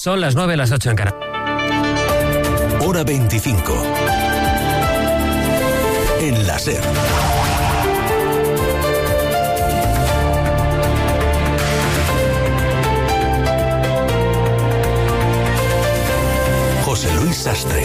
Son las 9, las 8 en Canadá. Hora 25. En la SER. José Luis Sastre.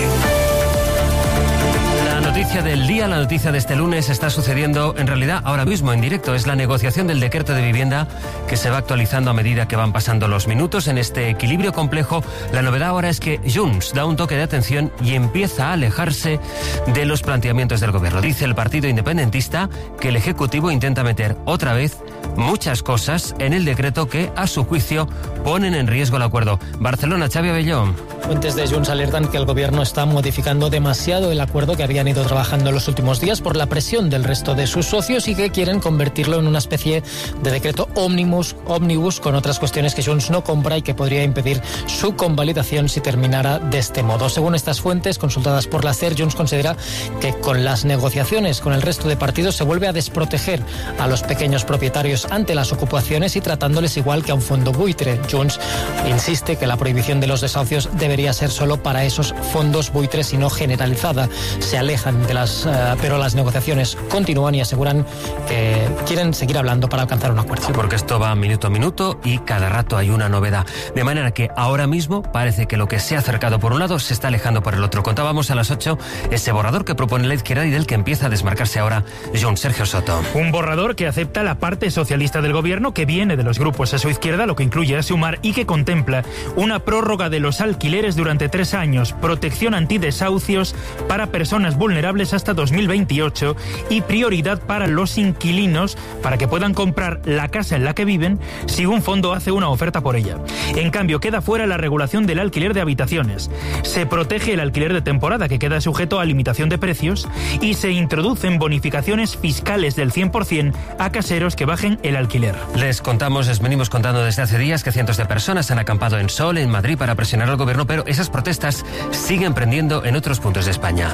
La noticia del día, la noticia de este lunes está sucediendo en realidad ahora mismo en directo. Es la negociación del decreto de vivienda que se va actualizando a medida que van pasando los minutos. En este equilibrio complejo, la novedad ahora es que Junts da un toque de atención y empieza a alejarse de los planteamientos del gobierno. Dice el partido independentista que el Ejecutivo intenta meter otra vez muchas cosas en el decreto que, a su juicio, ponen en riesgo el acuerdo. Barcelona, Xavi Abelló. Fuentes de Junts alertan que el gobierno está modificando demasiado el acuerdo que habían ido trabajando en los últimos días por la presión del resto de sus socios y que quieren convertirlo en una especie de decreto ómnibus con otras cuestiones que Junts no compra y que podría impedir su convalidación si terminara de este modo. Según estas fuentes consultadas por la SER, Junts considera que con las negociaciones con el resto de partidos se vuelve a desproteger a los pequeños propietarios ante las ocupaciones y tratándoles igual que a un fondo buitre. Junts insiste que la prohibición de los desahucios debería ser solo para esos fondos buitres y no generalizada. Se alejan de pero las negociaciones continúan y aseguran que quieren seguir hablando para alcanzar un acuerdo. Sí, porque esto va minuto a minuto y cada rato hay una novedad. De manera que ahora mismo parece que lo que se ha acercado por un lado se está alejando por el otro. Contábamos a las 8 ese borrador que propone la izquierda y del que empieza a desmarcarse ahora Junts. Sergio Soto. Un borrador que acepta la parte socialista del gobierno, que viene de los grupos a su izquierda, lo que incluye a Sumar, y que contempla una prórroga de los alquileres durante 3 años, protección antidesahucios para personas vulnerables hasta 2028 y prioridad para los inquilinos para que puedan comprar la casa en la que viven si un fondo hace una oferta por ella. En cambio, queda fuera la regulación del alquiler de habitaciones. Se protege el alquiler de temporada, que queda sujeto a limitación de precios, y se introducen bonificaciones fiscales del 100% a caseros que bajen el alquiler. Les venimos contando desde hace días que cientos de personas han acampado en Sol, en Madrid, para presionar al gobierno, pero esas protestas siguen prendiendo en otros puntos de España.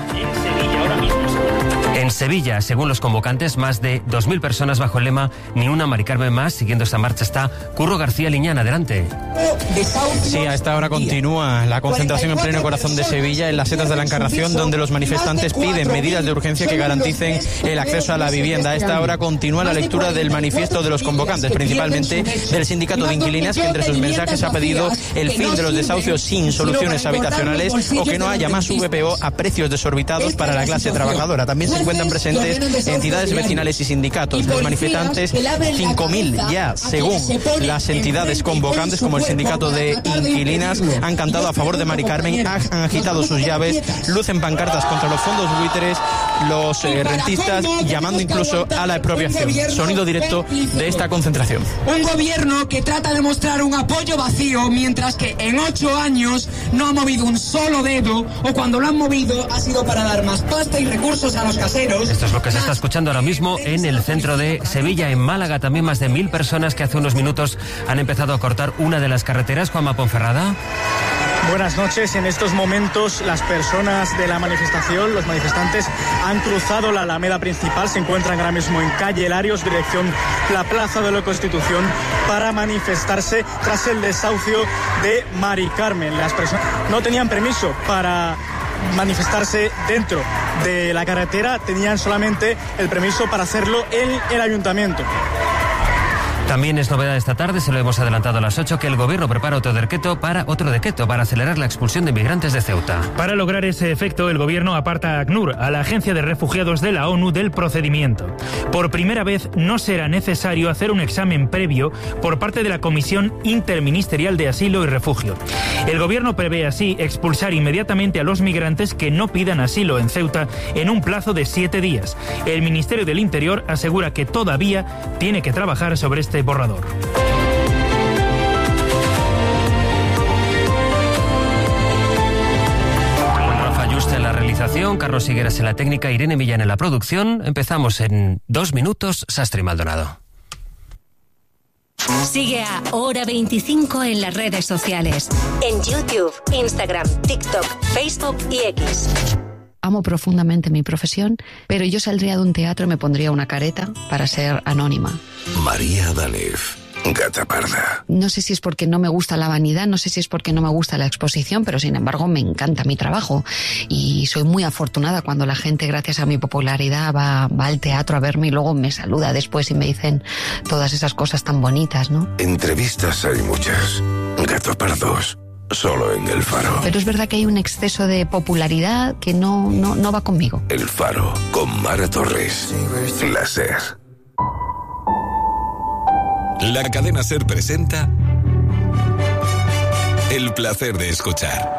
En Sevilla, según los convocantes, más de 2.000 personas bajo el lema Ni una Mari Carmen más. Siguiendo esta marcha está Curro García Liñán. Adelante. Sí, a esta hora continúa la concentración en pleno corazón de Sevilla, en las setas de la Encarnación, donde los manifestantes piden medidas de urgencia que garanticen el acceso a la vivienda. A esta hora continúa la lectura del manifiesto de los convocantes, principalmente del sindicato de inquilinas, que entre sus mensajes ha pedido el fin de los desahucios sin soluciones habitacionales o que no haya más VPO a precios desorbitados para la clase trabajadora. También se encuentran presentes entidades vecinales y sindicatos. Los manifestantes, 5.000 ya, según las entidades convocantes, como el sindicato de inquilinas, han cantado a favor de Mari Carmen, han agitado sus llaves, lucen pancartas contra los fondos buitres, los rentistas, llamando incluso a la expropiación. Sonido directo de esta concentración. Un gobierno que trata de mostrar un apoyo vacío, mientras que en 8 años no ha movido un solo dedo, o cuando lo han movido ha sido para dar más pasta y recursos a los caseros. Esto es lo que se está escuchando ahora mismo en el centro de Sevilla. En Málaga también más de 1.000 personas que hace unos minutos han empezado a cortar una de las carreteras. Juanma Ponferrada. Buenas noches. En estos momentos las personas de la manifestación, los manifestantes, han cruzado la alameda principal, se encuentran ahora mismo en calle Larios, dirección la Plaza de la Constitución, para manifestarse tras el desahucio de Mari Carmen. Las personas no tenían permiso para manifestarse dentro de la carretera, tenían solamente el permiso para hacerlo en el ayuntamiento. También es novedad esta tarde, se lo hemos adelantado a las 8, que el gobierno prepara otro decreto para acelerar la expulsión de migrantes de Ceuta. Para lograr ese efecto, el gobierno aparta a ACNUR, a la Agencia de Refugiados de la ONU, del procedimiento. Por primera vez no será necesario hacer un examen previo por parte de la Comisión Interministerial de Asilo y Refugio. El gobierno prevé así expulsar inmediatamente a los migrantes que no pidan asilo en Ceuta en un plazo de 7 días. El Ministerio del Interior asegura que todavía tiene que trabajar sobre este borrador. Rafa Yuste en la realización, Carlos Higueras en la técnica, Irene Millán en la producción. Empezamos en 2 minutos, Sastre y Maldonado. Sigue a Hora 25 en las redes sociales. En YouTube, Instagram, TikTok, Facebook y X. Amo profundamente mi profesión, pero yo saldría de un teatro y me pondría una careta para ser anónima. María D'Alef, Gata parda. No sé si es porque no me gusta la vanidad, no sé si es porque no me gusta la exposición, pero sin embargo me encanta mi trabajo y soy muy afortunada cuando la gente, gracias a mi popularidad, va al teatro a verme y luego me saluda después y me dicen todas esas cosas tan bonitas, ¿no? Entrevistas hay muchas. Gato pardos, solo en El Faro. Pero es verdad que hay un exceso de popularidad que no va conmigo. El Faro, con Mara Torres. La SER. La cadena SER presenta El placer de escuchar.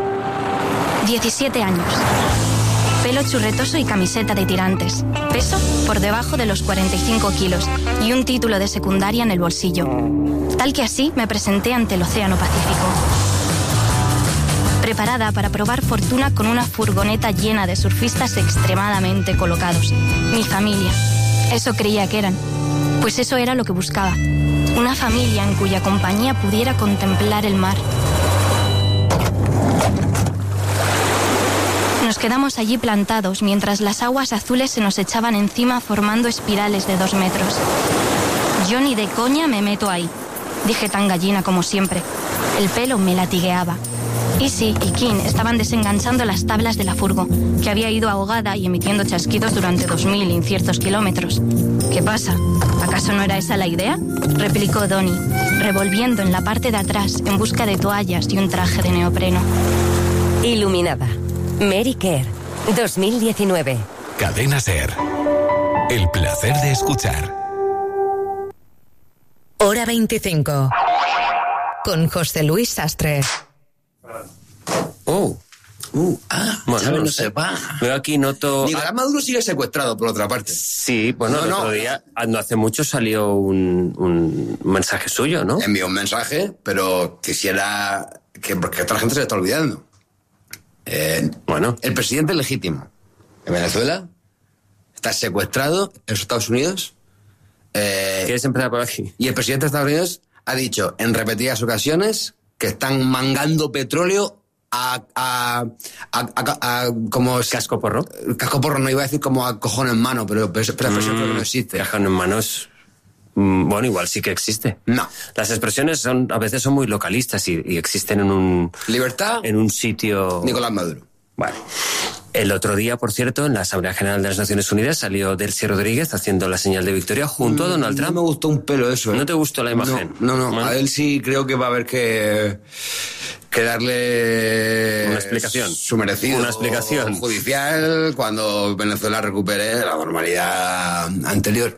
17 años. Pelo churretoso y camiseta de tirantes. Peso por debajo de los 45 kilos y un título de secundaria en el bolsillo. Tal que así me presenté ante el Océano Pacífico. Preparada para probar fortuna con una furgoneta llena de surfistas extremadamente colocados. Mi familia. Eso creía que eran. Pues eso era lo que buscaba. Una familia en cuya compañía pudiera contemplar el mar. Nos quedamos allí plantados mientras las aguas azules se nos echaban encima formando espirales de 2 metros. Yo ni de coña me meto ahí, dije tan gallina como siempre. El pelo me latigueaba. Easy y King estaban desenganchando las tablas de la furgo, que había ido ahogada y emitiendo chasquidos durante 2000 inciertos kilómetros. ¿Qué pasa? ¿Acaso no era esa la idea? Replicó Donnie, revolviendo en la parte de atrás en busca de toallas y un traje de neopreno. Iluminada. Mary Kerr, 2019. Cadena SER. El placer de escuchar. Hora 25. Con José Luis Sastre. Bueno, no se va. Pero aquí noto... Nicolás Maduro sigue secuestrado, por otra parte. Sí, bueno, el otro día, no hace mucho salió un mensaje suyo, ¿no? Envió un mensaje, pero quisiera... porque toda la gente se le está olvidando. Bueno. El presidente legítimo en Venezuela está secuestrado en los Estados Unidos. ¿Quieres empezar por aquí? Y el presidente de Estados Unidos ha dicho en repetidas ocasiones que están mangando petróleo como cascoporro. Cascoporro, no iba a decir como a cojón en mano, pero esa expresión creo que no existe. Cajón en mano es... Bueno, igual sí que existe. No. Las expresiones a veces son muy localistas y existen en un... Libertad. En un sitio... Nicolás Maduro. Vale. El otro día, por cierto, en la Asamblea General de las Naciones Unidas salió Delcy Rodríguez haciendo la señal de victoria junto a Donald Trump. No me gustó un pelo eso. ¿No te gustó la imagen? No. ¿Vale? A él sí creo que va a haber que darle... Una explicación. Su merecido. Una explicación. Judicial cuando Venezuela recupere la normalidad anterior.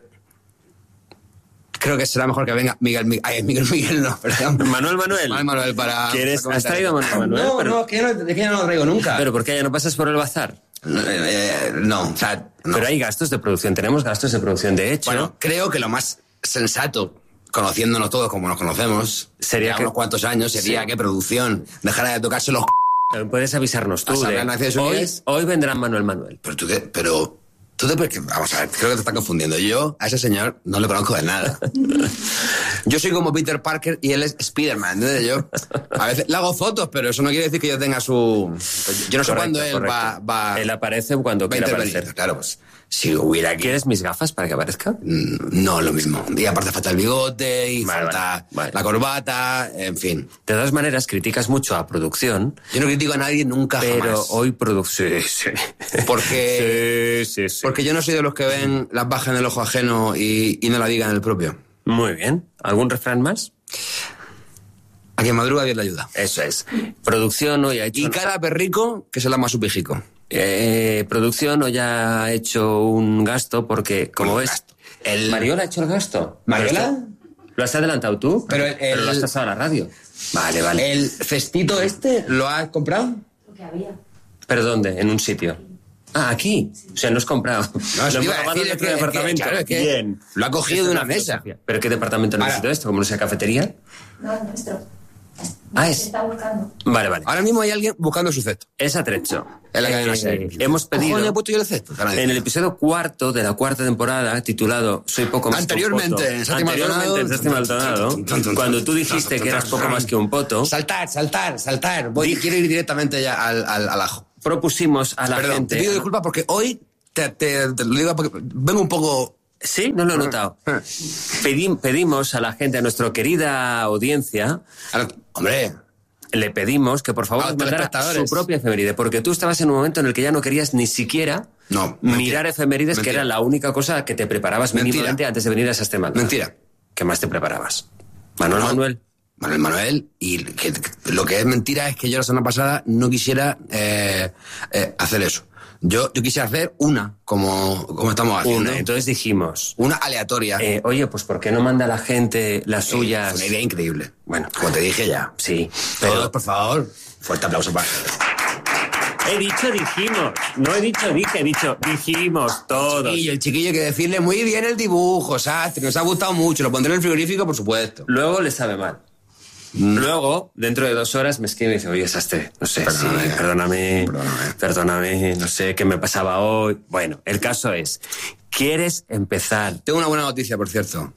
Creo que será mejor que venga Miguel no, perdón. Manuel para... ¿Has traído a Manuel? No, que yo no lo traigo nunca. ¿Pero por qué ya no pasas por el bazar? No, o sea... No. Pero hay gastos de producción, tenemos gastos de producción. De hecho... Bueno, creo que lo más sensato, conociéndonos todos como nos conocemos, sería que... unos cuantos años, sería que producción dejara de tocarse los... Puedes avisarnos tú hoy vendrá Manuel. Pero vamos a ver, creo que te está confundiendo. Yo a ese señor no le conozco de nada. Yo soy como Peter Parker y él es Spider-Man, ¿entendés? Yo a veces le hago fotos, pero eso no quiere decir que yo tenga su... Yo no sé cuándo él va... Él aparece cuando quiera aparecer. Claro, pues si hubiera... ¿Quieres mis gafas para que aparezca? No, lo mismo. Y aparte falta el bigote y falta la corbata, en fin. De todas maneras, criticas mucho a producción. Yo no critico a nadie nunca, pero jamás. Hoy producción... Sí. Porque... Sí. Porque yo no soy de los que ven las bajas en el ojo ajeno y no la digan en el propio. Muy bien. ¿Algún refrán más? A quien madruga Dios le ayuda. Eso es. Producción hoy ha hecho... Y cada perrico que se la más su pijico. Producción hoy ha hecho un gasto porque, como ves... ¿Mariola ha hecho el gasto? ¿Mariola? ¿Lo has adelantado tú? Pero lo has pasado a la radio. Vale. ¿El cestito lo has comprado? Lo que había. ¿Pero dónde? ¿En un sitio? Ah, aquí. O sea, no has comprado. No, lo hemos tomado en otro departamento. Claro, bien. Lo ha cogido de una mesa. ¿Pero qué departamento necesito esto? ¿Como no sea cafetería? No, es nuestro. Es. Se está buscando. Vale. Ahora mismo hay alguien buscando su cesto. Es atrecho. En la cadena SER. Hemos pedido... ¿Cómo le he puesto yo el cesto? En el episodio 4 de la 4ª temporada, titulado Soy poco más Anteriormente, que un poto. En Séptima Altonado. Cuando tú dijiste que eras poco más que un poto... Saltar. Quiero ir directamente ya al ajo. Propusimos a la gente... Te pido disculpas porque hoy, te lo digo porque vengo un poco Sí, no lo he notado. Pedimos a la gente, a nuestra querida audiencia... Hombre... Le pedimos que por favor nos mandara su propia efeméride, porque tú estabas en un momento en el que ya no querías ni siquiera mirar efemérides, que era la única cosa que te preparabas mínimamente antes de venir a esas temas. Mentira. ¿Qué más te preparabas? Manuel, y lo que es mentira es que yo la semana pasada no quisiera hacer eso. Yo quisiera hacer una, como estamos haciendo. Entonces dijimos... Una aleatoria. Oye, pues ¿por qué no manda la gente las suyas? Una idea increíble. Bueno, como te dije ya. Sí. Todos, por favor, fuerte aplauso para... He dicho dijimos, no he dicho dije, he dicho dijimos todos. Y el chiquillo hay que decirle muy bien el dibujo, Sastre, nos ha gustado mucho, lo pondré en el frigorífico, por supuesto. Luego le sabe mal. Luego, dentro de 2 horas, me escribe y me dice, oye, Sastre, no sé, perdóname, no sé qué me pasaba hoy. Bueno, el caso es, ¿quieres empezar? Tengo una buena noticia, por cierto.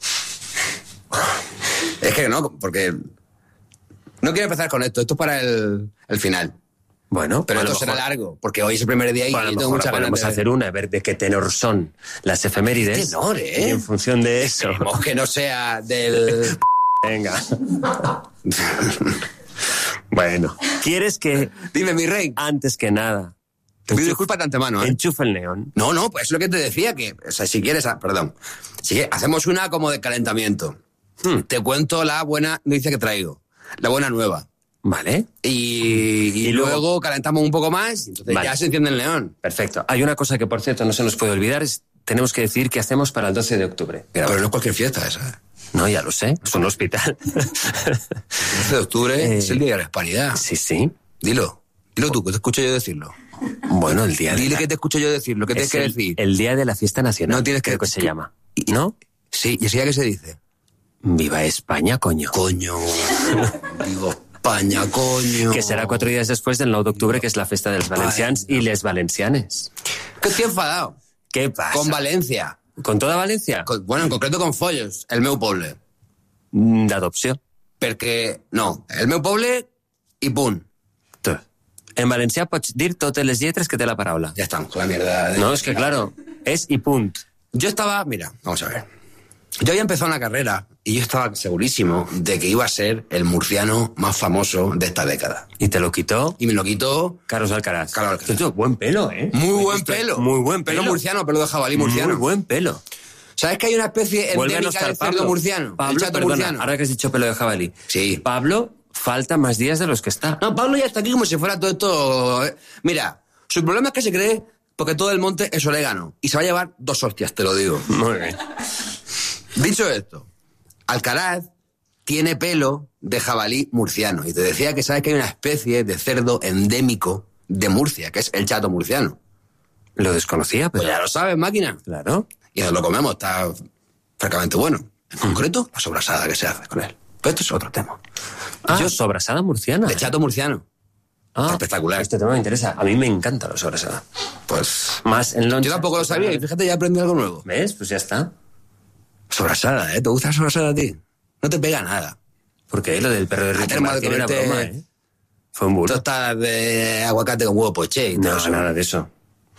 Es que no, porque no quiero empezar con esto es para el final. Bueno, pero esto será largo, porque hoy es el primer día y yo tengo mucha ganas de hacer una, a ver de qué tenor son las efemérides. ¿Qué tenor, Y en función de eso... Esperemos que no sea del... Venga. Bueno, ¿quieres que... Dime, mi rey. Antes que nada... Te pido disculpas de antemano, Enchufa el neón. No, pues es lo que te decía, que... O sea, si quieres... Perdón. Si hacemos una como de calentamiento. Te cuento la buena noticia que traigo. La buena nueva. Vale. Y luego calentamos un poco más y entonces ya se enciende el neón. Perfecto. Hay una cosa que, por cierto, no se nos puede olvidar. Tenemos que decir qué hacemos para el 12 de octubre. Pero no es cualquier fiesta esa. No, ya lo sé. Es un hospital. El 12 de octubre es el Día de la Hispanidad. Sí. Dilo tú, que te escucho yo decirlo. Bueno, el día Dile que te escucho yo decirlo, que tienes que decir. El día de la fiesta nacional. No tienes que... Creo que se llama. ¿No? Sí, ¿y ese día qué se dice? Viva España, coño. Digo... España, coño. Que será 4 días después del 9 de octubre, que es la festa dels valencians y les valencianes. Que estoy enfadado. ¿Qué pasa? Con Valencia. ¿Con toda Valencia? Bueno, en concreto con Follos, el meu poble. D'adopció. Perquè, no, el meu poble i punt. En valencià pots dir totes les lletres que té la paraula. Ya estamos con la mierda. No, es que claro, es y punt. Yo estaba, mira, vamos a ver. Yo había empezado una carrera y yo estaba segurísimo de que iba a ser el murciano más famoso de esta década. ¿Y te lo quitó? Y me lo quitó... Carlos Alcaraz. Tío, buen pelo, ¿eh? Muy buen pelo. Muy buen pelo. Pelo murciano, pelo de jabalí murciano. Muy buen pelo. ¿Sabes que hay una especie endémica de cerdo murciano? Pablo, el chato perdona, murciano. Ahora que has dicho pelo de jabalí. Sí. Pablo, falta más días de los que está. No, Pablo ya está aquí como si fuera todo esto... Mira, su problema es que se cree porque todo el monte es orégano. Y se va a llevar 2 hostias, te lo digo. Muy bien. Dicho esto, Alcaraz tiene pelo de jabalí murciano. Y te decía que sabes que hay una especie de cerdo endémico de Murcia, que es el chato murciano. Lo desconocía, pero... Pues ya lo sabes, máquina. Claro. Y nos lo comemos, está francamente bueno. En concreto, la sobrasada que se hace con él. Pero esto es otro tema. Sobrasada murciana. De chato murciano. Espectacular. Este tema me interesa. A mí me encanta la sobrasada. Pues... Más en loncha. Yo tampoco lo sabía y fíjate, ya aprendí algo nuevo. ¿Ves? Pues ya está. Sobrasada, ¿eh? ¿Te gusta la sobrasada a ti? No te pega nada. Porque lo del perro de Ricky Martin era broma, ¿eh? Fue un burro. Tostadas de aguacate con huevo poché y todo eso. Nada de eso.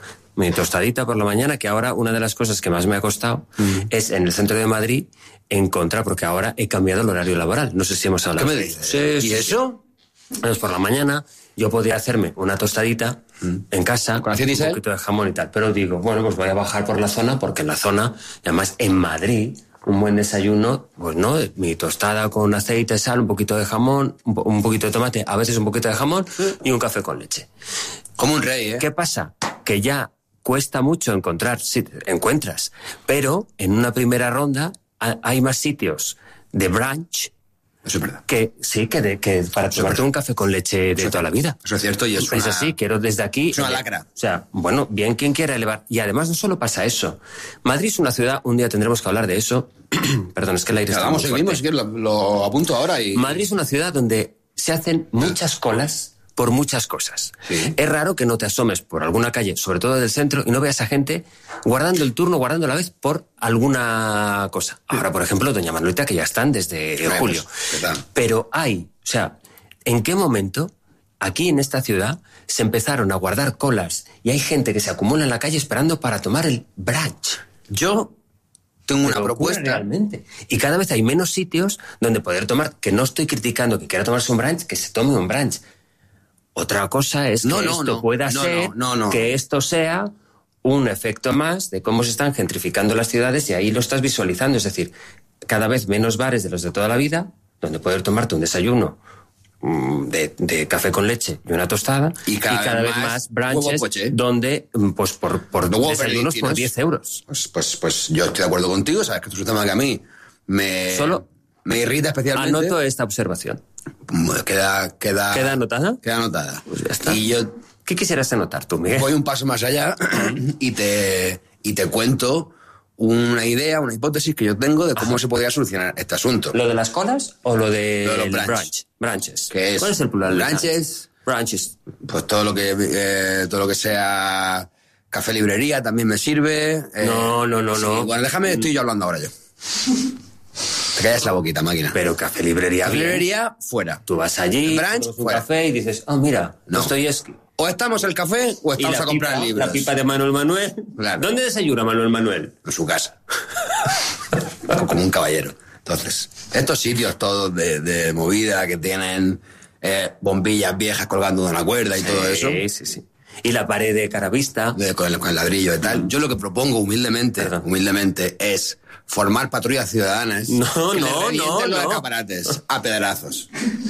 Mi tostadita por la mañana, que ahora una de las cosas que más me ha costado es en el centro de Madrid encontrar, porque ahora he cambiado el horario laboral. No sé si hemos hablado. ¿Qué me dices? ¿Y eso? Entonces por la mañana yo podía hacerme una tostadita en casa con un poquito de jamón y tal, pero digo, bueno, pues voy a bajar por la zona, porque en la zona, y además en Madrid, un buen desayuno, pues no, mi tostada con aceite, sal, un poquito de jamón, un poquito de tomate, a veces un poquito de jamón y un café con leche. Como un rey, ¿eh? ¿Qué pasa? Que ya cuesta mucho encontrar, sí, encuentras, pero en una primera ronda hay más sitios de brunch. Eso es verdad. Que sí, que para tomarte un café con leche de toda la vida. Eso es cierto y es una... así, quiero desde aquí... Es una lacra. O sea, bueno, bien quien quiera elevar. Y además no solo pasa eso. Madrid es una ciudad, un día tendremos que hablar de eso. Perdón, es que el aire está muy fuerte. Seguimos, si quieres, lo apunto ahora y... Madrid es una ciudad donde se hacen muchas colas por muchas cosas. Sí. Es raro que no te asomes por alguna calle, sobre todo del centro, y no veas a gente guardando el turno, guardando la vez por alguna cosa. Ahora, por ejemplo, doña Manuelita, que ya están desde julio. Pero hay, o sea, ¿en qué momento aquí en esta ciudad se empezaron a guardar colas y hay gente que se acumula en la calle esperando para tomar el brunch? Yo tengo una propuesta. Realmente. Y cada vez hay menos sitios donde poder tomar, que no estoy criticando que quiera tomarse un brunch, que se tome un brunch. Otra cosa es que esto pueda ser que esto sea un efecto más de cómo se están gentrificando las ciudades y ahí lo estás visualizando. Es decir, cada vez menos bares de los de toda la vida donde poder tomarte un desayuno de café con leche y una tostada y cada vez más brunches donde pues por desayunos por 10 euros. Pues yo estoy de acuerdo contigo, sabes que esto es un tema que a mí me irrita especialmente. Anoto esta observación. ¿Queda anotada? Queda anotada. Pues ya está. Y yo... ¿Qué quisieras anotar tú, Miguel? Voy un paso más allá y te cuento una idea, una hipótesis que yo tengo de cómo se podría solucionar este asunto. ¿Lo de las colas o lo de los brunches? ¿Cuál es el plural? Brunches. Pues todo lo que sea café librería también me sirve. No. Bueno, déjame, estoy yo hablando ahora yo. Te callas la boquita, máquina. Pero café librería. Café librería, fuera. Tú vas allí, brunch, un café y dices, mira, Dostoyevski. O estamos el café o estamos a comprar libros. La pipa de Manuel Manuel. Claro. ¿Dónde desayuna Manuel Manuel? En su casa. Como un caballero. Entonces, estos sitios todos de movida que tienen bombillas viejas colgando de una cuerda y todo eso. Sí. Y la pared de caravista. Con el ladrillo y tal. Yo lo que propongo humildemente es formar patrullas ciudadanas. No. Los escaparates a pedrazos.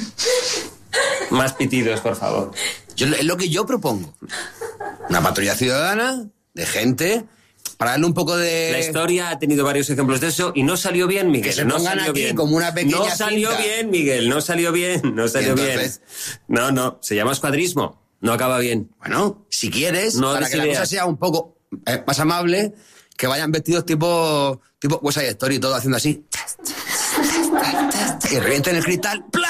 Más pitidos, por favor. Es lo que yo propongo. Una patrulla ciudadana de gente para darle un poco de... La historia ha tenido varios ejemplos de eso y no salió bien, Miguel. Que se pongan aquí como una pequeña No salió cinta. bien, Miguel. No salió bien. No. Se llama escuadrismo. No acaba bien. Bueno, si quieres, no para que la cosa sea un poco más amable, que vayan vestidos tipo West Side Story y todo haciendo así. Y revienten el cristal. ¡Plas!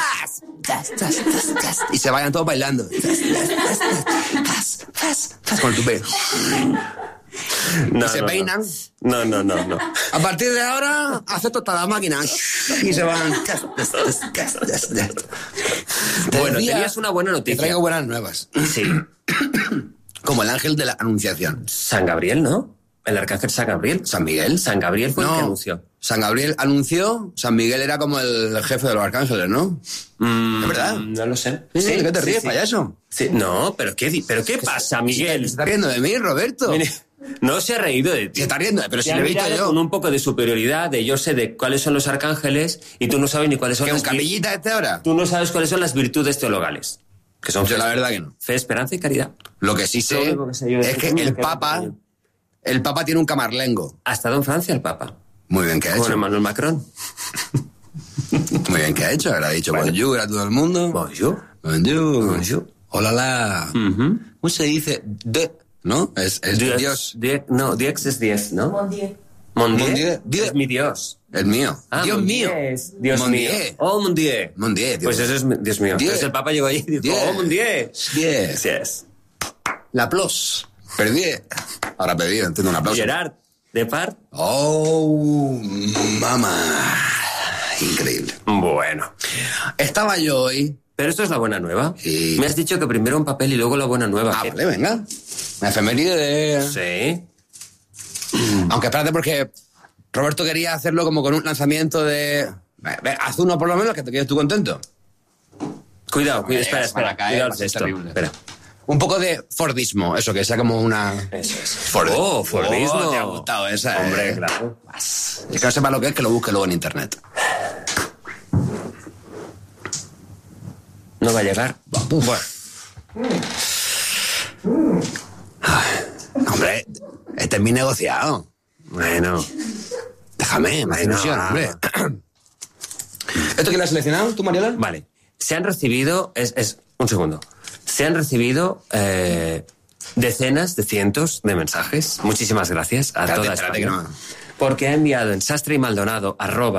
Y se vayan todos bailando. Con el tupé. Y se peinan. No. A partir de ahora, acepto hasta la máquina. Y se van. Bueno, tenías una buena noticia. Te traigo buenas nuevas. Sí. Como el ángel de la anunciación. San Gabriel, ¿no? El arcángel San Gabriel. ¿San Miguel? San Gabriel fue el que anunció. San Gabriel anunció, San Miguel era como el jefe de los arcángeles, ¿no? ¿Es verdad? No lo sé. Sí, ¿qué te ríes, payaso? Sí. No, pero ¿qué pasa, Miguel? Se está riendo de mí, Roberto. Mire, no se ha reído de ti. Se está riendo, pero si lo he visto yo. Con un poco de superioridad, de yo sé de cuáles son los arcángeles y tú no sabes ni cuáles son ¿Qué, un capillita ahora? Tú no sabes cuáles son las virtudes teologales. Que son yo la verdad que no. Fe, esperanza y caridad. Lo que sí sé es que el Papa tiene un camarlengo. Ha estado en Francia el Papa. Muy bien que ha hecho. Con Emmanuel Macron. Muy bien que ha hecho. Ahora ha dicho bonjour a todo el mundo. Bonjour. Hola. ¿Cómo se dice? ¿No? Es Dios. No, Dios es 10, ¿no? Mon Dieu. Es mi Dios. El mío. Dios mío. Dios mío. Oh, Mon Dieu. Pues eso es Dios mío. Entonces el Papa llegó allí y dijo, oh, Mon Dieu. Yes. La plus. Perdí. Ahora perdí, entiendo un aplauso. Gerard Depardieu. Oh, mamá. Increíble. Bueno. Estaba yo hoy. Pero esto es la buena nueva. Sí. Me has dicho que primero un papel y luego la buena nueva. Vale, venga. La efeméride de... Sí. Aunque espérate porque Roberto quería hacerlo como con un lanzamiento de... Haz uno por lo menos que te quedes tú contento. Cuidado, espera. Cuidado, es terrible. Espera. Un poco de Fordismo, eso, que sea como una... Eso es. Fordismo. Fordismo. Te ha gustado esa. Hombre, claro. El que no sepa lo que es, que lo busque luego en internet. No va a llegar. Bueno. Hombre, este es mi negociado. Bueno. Déjame, más ilusión, hombre. ¿Esto quién lo has seleccionado, tú, Mariola? Vale. Se han recibido... un segundo. Se han recibido decenas de cientos de mensajes. Muchísimas gracias a toda España. Porque ha enviado en Sastre y Maldonado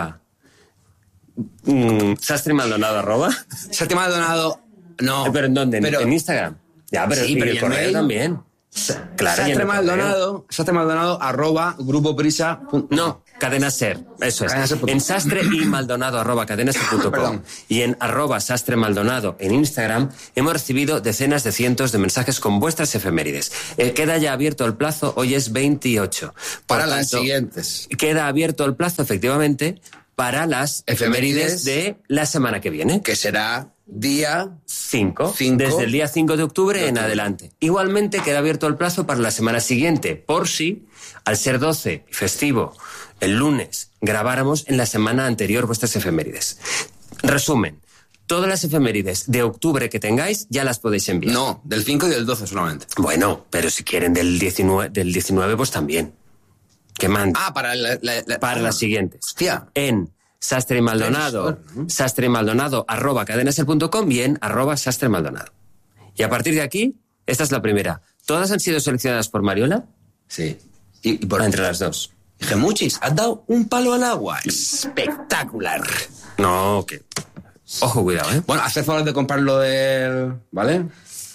Sastre y Maldonado no. ¿Pero en dónde? ¿En Instagram? Ya, pero sí, el correo también. Claro. Sastre Maldonado @grupoprisa. No. Cadena Ser, eso es. Cadenaser.com. En Sastre y Maldonado, @cadenaser.com. Y en @Sastre Maldonado en Instagram hemos recibido decenas de cientos de mensajes con vuestras efemérides. Queda ya abierto el plazo, hoy es 28. Para las siguientes. Queda abierto el plazo, efectivamente, para las efemérides de la semana que viene. Que será día 5. Desde el día 5 de octubre en adelante. Igualmente queda abierto el plazo para la semana siguiente, por si, al ser 12 festivo, el lunes, grabáramos en la semana anterior vuestras efemérides. Resumen. Todas las efemérides de octubre que tengáis ya las podéis enviar. No, del 5 y del 12 solamente. Bueno, pero si quieren del 19 pues también. Que manden. Para las siguientes. Hostia. En Sastre y Maldonado, @cadenaser.com y en @sastremaldonado. Y a partir de aquí, esta es la primera. ¿Todas han sido seleccionadas por Mariola? Sí. Y por entre las dos. Gemuchis, has dado un palo al agua. Espectacular. No, que... Ojo, cuidado, ¿eh? Bueno, haz el favor de comprarlo del... ¿Vale?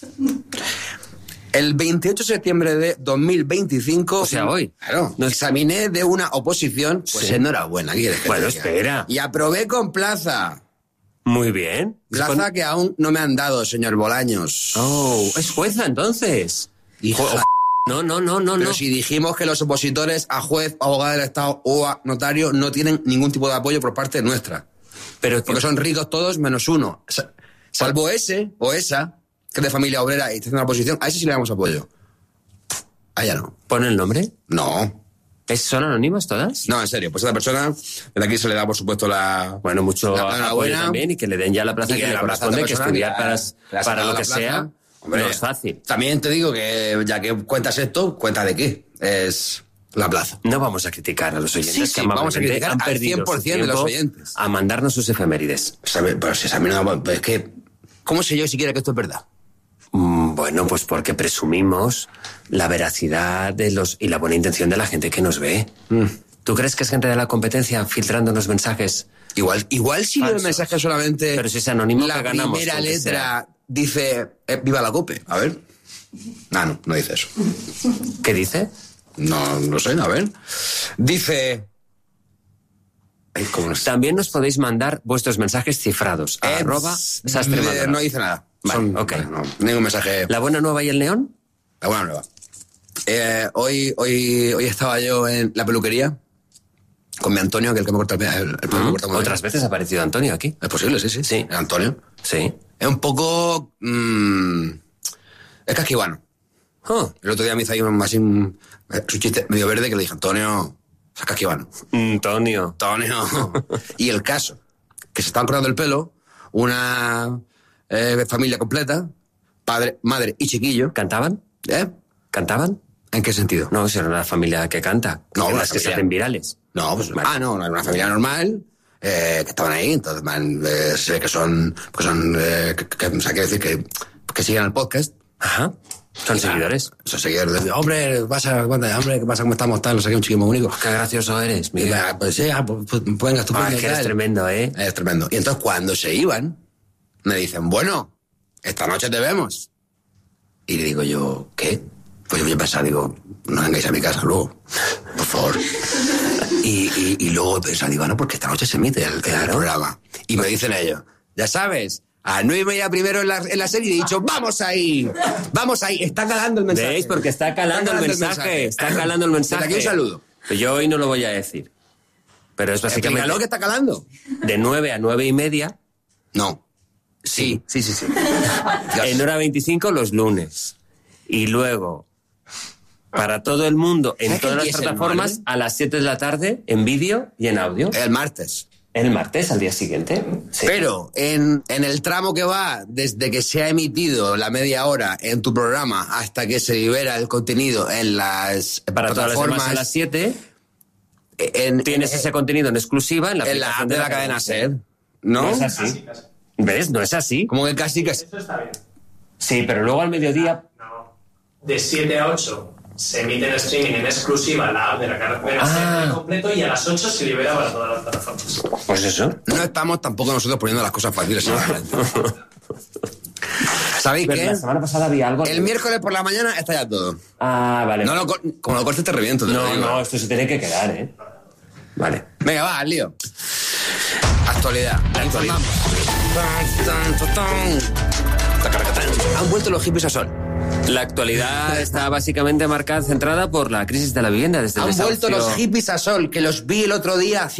El 28 de septiembre de 2025... O sea, hoy. Claro. Nos examiné de una oposición. Pues Sí. enhorabuena. ¿Qué quieres que Bueno, te diga? espera. Y aprobé con plaza. Muy bien. Plaza que aún no me han dado, señor Bolaños. Oh, es jueza entonces. Hija. No. Pero si dijimos que los opositores a juez, abogado del Estado o a notario no tienen ningún tipo de apoyo por parte nuestra. Pero porque son ricos todos menos uno. Salvo ese o esa, que es de familia obrera y está haciendo la oposición, a ese sí le damos apoyo. A ella no. ¿Pone el nombre? No. ¿Son anónimas todas? No, en serio. Pues a esta persona, de aquí se le da, por supuesto, Bueno, mucho la apoyo enhorabuena. también y que le den ya la plaza Y que que le la plaza corresponde, de que persona, estudiar que le ha para sacado lo la que plaza. sea. Hombre, no es fácil. También te digo que, ya que cuentas esto, ¿cuenta de qué? Es la plaza. No vamos a criticar a los oyentes. Sí, sí, que vamos a amablemente criticar han al perdido 100% su de los tiempo oyentes. a mandarnos sus efemérides. Pero si a mí no... Es que... ¿Cómo sé yo siquiera que esto es verdad? Bueno, pues porque presumimos la veracidad y la buena intención de la gente que nos ve. ¿Tú crees que es gente de la competencia filtrándonos mensajes? Igual si el mensaje solamente... Pero si es anónimo, la que ganamos. primera con que letra sea. dice viva la COPE. A ver. No dice eso. ¿Qué dice? No sé, a ver. Dice... También nos podéis mandar vuestros mensajes cifrados a @Sastre Maldonado. No dice nada. Vale, ok. No, ningún mensaje. ¿La buena nueva y el neón? La buena nueva. Hoy estaba yo en la peluquería con mi Antonio, que es el que me corta el pelo. El pelo me corta muy Otras veces ha aparecido Antonio aquí. Es posible, sí. Sí. Antonio. Sí. Es un poco... es casquivano. El otro día me hizo ahí un chiste medio verde que le dije, Antonio, es casquivano. Antonio. Y el caso, que se estaban cortando el pelo, una familia completa, padre, madre y chiquillo. ¿Cantaban? ¿Cantaban? ¿En qué sentido? No, si era una familia que canta. No, las que se hacen virales. No, pues era una familia normal, que estaban ahí, entonces se ve que son, o sea, quiero decir que siguen el podcast. Ajá. Son seguidores. Son seguidores. Hombre, ¿qué pasa? ¿Qué pasa? ¿Cómo estamos? No sé qué, un chico muy único. Qué gracioso eres, Miguel. Pues sí, pues venga, estupendo. Es que eres tremendo, ¿eh? Es tremendo. Y entonces cuando se iban, me dicen, bueno, esta noche te vemos. Y le digo yo, ¿qué? Pues yo pensaba, digo, no vengáis a mi casa luego, por favor. Y luego pensaba, digo, no, porque esta noche se emite el programa. Y me dicen ellos, ya sabes, a 9:30 primero en la serie, y he dicho, vamos ahí, está calando el mensaje. ¿Veis? Porque está calando el mensaje. Está calando el mensaje. Desde aquí un saludo. Pero yo hoy no lo voy a decir. Pero es básicamente... Explícalo que está calando. De 9 a 9:30. No. Sí. En hora 25 los lunes. Y luego, para todo el mundo, en todas las plataformas, a las 7 de la tarde, en vídeo y en audio. El martes. El martes, al día siguiente. Sí. Pero en el tramo que va desde que se ha emitido la media hora en tu programa hasta que se libera el contenido en las para todas las demás a las 7, tienes ese contenido en exclusiva en la app de la cadena SER. No es así. ¿Ves? No es así. Como que casi. Eso está bien. Sí, pero luego al mediodía... No. De 7 a 8 se emite en streaming en exclusiva la app de la cadena SER completo y a las 8 se libera para todas las plataformas. Pues eso. No estamos tampoco nosotros poniendo las cosas fáciles. ¿Sabéis qué? La semana pasada había algo... El miércoles por la mañana está ya todo. Ah, vale. No como lo cortes te reviento. No, esto se tiene que quedar, ¿eh? Vale. Venga, va, al lío. Actualidad. La informamos. Han vuelto los hippies a sol. La actualidad está básicamente centrada por la crisis de la vivienda. Desde el Han vuelto desahucio. los hippies a sol, que los vi el otro día